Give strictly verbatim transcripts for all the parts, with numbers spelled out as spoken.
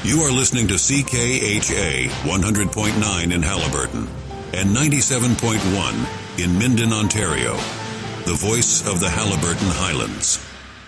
You are listening to C K H A one hundred point nine in Haliburton and ninety-seven point one in Minden, Ontario. The voice of the Haliburton Highlands.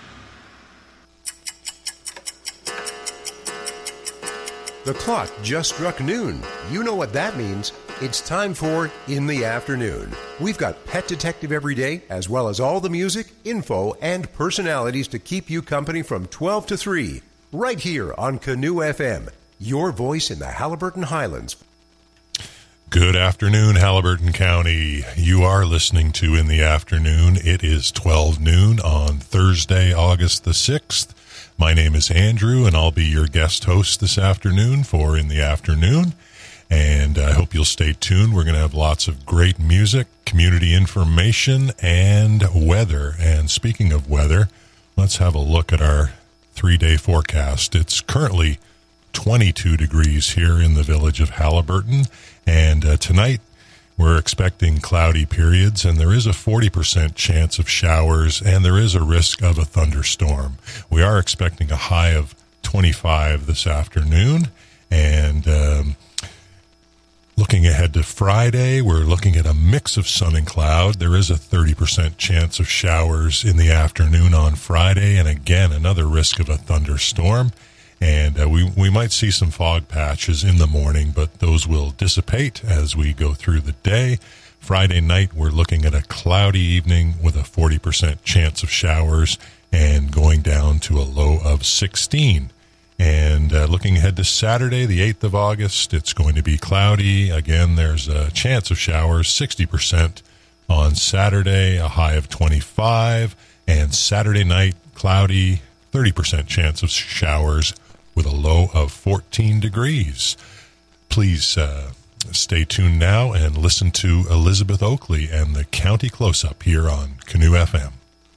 The clock just struck noon. You know what that means. It's time for In the Afternoon. We've got Pet Detective every day, as well as all the music, info, and personalities to keep you company from twelve to three. Right here on Canoe F M, your voice in the Haliburton Highlands. Good afternoon, Haliburton County. You are listening to In the Afternoon. It is twelve noon on Thursday, August the sixth. My name is Andrew, and I'll be your guest host this afternoon for In the Afternoon. And I hope you'll stay tuned. We're going to have lots of great music, community information, and weather. And speaking of weather, let's have a look at our three-day forecast. It's currently twenty-two degrees here in the village of Haliburton. And uh, tonight, we're expecting cloudy periods, and there is a forty percent chance of showers, and there is a risk of a thunderstorm. We are expecting a high of twenty-five this afternoon, and um, looking ahead to Friday, we're looking at a mix of sun and cloud. There is a thirty percent chance of showers in the afternoon on Friday, and again, another risk of a thunderstorm. And uh, we, we might see some fog patches in the morning, but those will dissipate as we go through the day. Friday night, we're looking at a cloudy evening with a forty percent chance of showers and going down to a low of sixteen. And uh, looking ahead to Saturday, the eighth of August, it's going to be cloudy. Again, there's a chance of showers, sixty percent on Saturday, a high of twenty-five. And Saturday night, cloudy, thirty percent chance of showers with a low of fourteen degrees. Please uh, stay tuned now and listen to Elizabeth Oakley and the County Close-Up here on Canoe F M.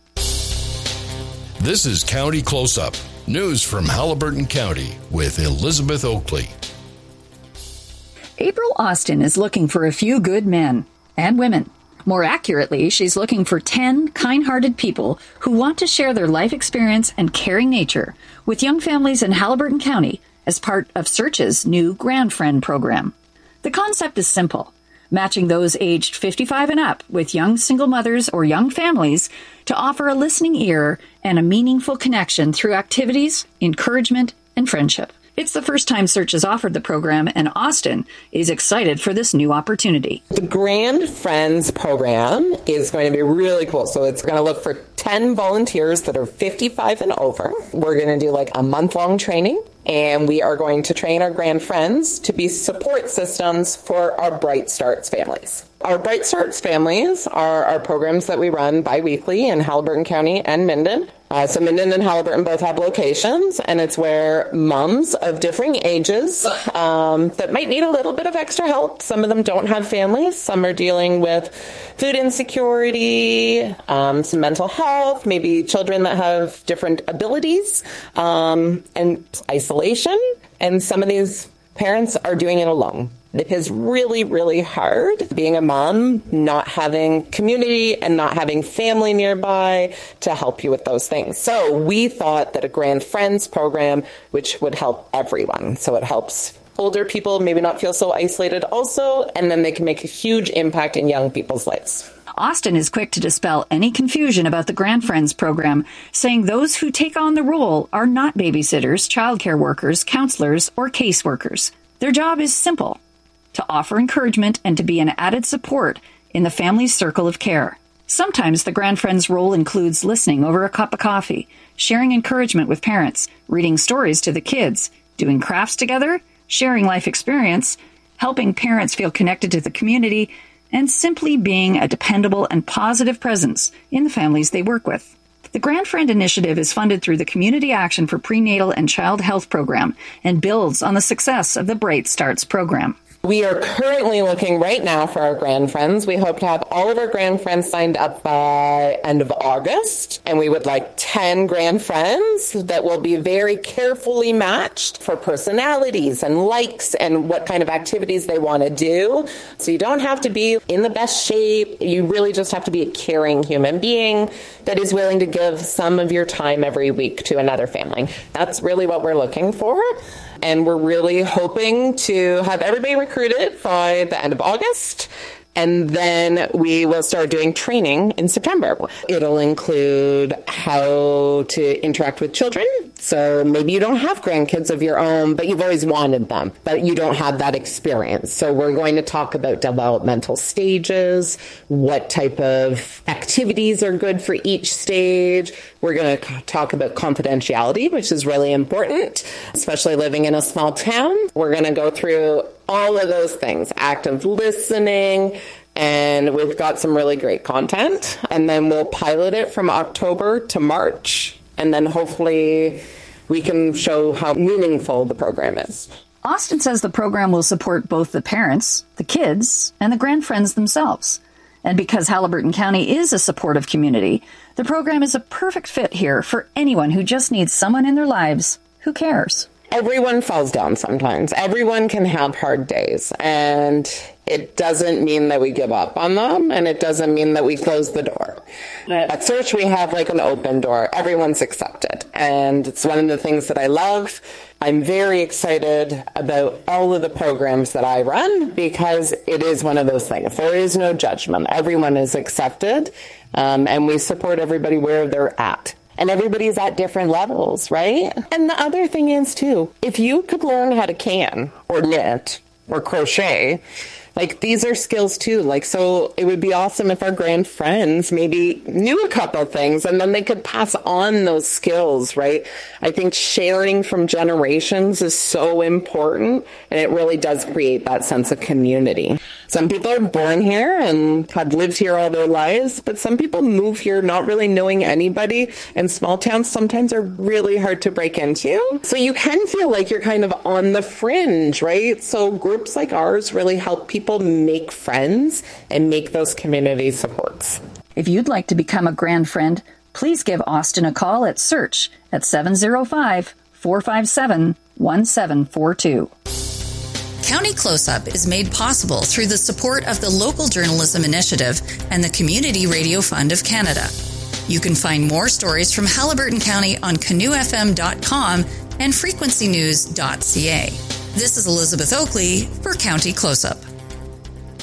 This is County Close-Up, news from Haliburton County with Elizabeth Oakley. April Austin is looking for a few good men and women. More accurately, she's looking for ten kind-hearted people who want to share their life experience and caring nature with young families in Haliburton County as part of Search's new Grand Friend program. The concept is simple, matching those aged fifty-five and up with young single mothers or young families to offer a listening ear and a meaningful connection through activities, encouragement, and friendship. It's the first time Search has offered the program, and Austin is excited for this new opportunity. The Grand Friends program is going to be really cool. So it's going to look for ten volunteers that are fifty-five and over. We're going to do like a month-long training, and we are going to train our Grand Friends to be support systems for our Bright Starts families. Our Bright Starts families are our programs that we run bi-weekly in Haliburton County and Minden. Uh, so Minden and Haliburton both have locations, and it's where moms of differing ages um, that might need a little bit of extra help. Some of them don't have families. Some are dealing with food insecurity, um, some mental health, maybe children that have different abilities, um, and isolation. And some of these parents are doing it alone. It is really, really hard being a mom, not having community and not having family nearby to help you with those things. So we thought that a Grand Friends program, which would help everyone. So it helps older people maybe not feel so isolated also, and then they can make a huge impact in young people's lives. Austin is quick to dispel any confusion about the Grand Friends program, saying those who take on the role are not babysitters, childcare workers, counselors, or caseworkers. Their job is simple: to offer encouragement and to be an added support in the family's circle of care. Sometimes the Grand Friends role includes listening over a cup of coffee, sharing encouragement with parents, reading stories to the kids, doing crafts together, sharing life experience, helping parents feel connected to the community, and simply being a dependable and positive presence in the families they work with. The Grand Friend Initiative is funded through the Community Action for Prenatal and Child Health program and builds on the success of the Bright Starts program. We are currently looking right now for our Grand Friends. We hope to have all of our Grand Friends signed up by end of August. And we would like ten Grand Friends that will be very carefully matched for personalities and likes and what kind of activities they want to do. So you don't have to be in the best shape. You really just have to be a caring human being that is willing to give some of your time every week to another family. That's really what we're looking for. And we're really hoping to have everybody recruited by the end of August. And then we will start doing training in September. It'll include how to interact with children. So maybe you don't have grandkids of your own, but you've always wanted them, but you don't have that experience. So we're going to talk about developmental stages, what type of activities are good for each stage. We're going to talk about confidentiality, which is really important, especially living in a small town. We're going to go through all of those things, active listening, and we've got some really great content. And then we'll pilot it from October to March, and then hopefully we can show how meaningful the program is. Austin says the program will support both the parents, the kids, and the Grand Friends themselves. And because Haliburton County is a supportive community, the program is a perfect fit here for anyone who just needs someone in their lives who cares. Everyone falls down sometimes. Everyone can have hard days, and it doesn't mean that we give up on them, and it doesn't mean that we close the door. At Search, we have like an open door. Everyone's accepted, and it's one of the things that I love. I'm very excited about all of the programs that I run because it is one of those things. There is no judgment. Everyone is accepted, um, and we support everybody where they're at. And everybody's at different levels, right? And the other thing is, too, if you could learn how to can or knit or crochet, like these are skills, too. Like, so it would be awesome if our Grand Friends maybe knew a couple things and then they could pass on those skills, right? I think sharing from generations is so important, and it really does create that sense of community. Some people are born here and have lived here all their lives, but some people move here not really knowing anybody, and small towns sometimes are really hard to break into. So you can feel like you're kind of on the fringe, right? So groups like ours really help people make friends and make those community supports. If you'd like to become a Grand Friend, please give Austin a call at Search at seven oh five, four five seven, one seven four two. County Close-Up is made possible through the support of the Local Journalism Initiative and the Community Radio Fund of Canada. You can find more stories from Haliburton County on canoe f m dot com and frequency news dot c a. This is Elizabeth Oakley for County Close-Up.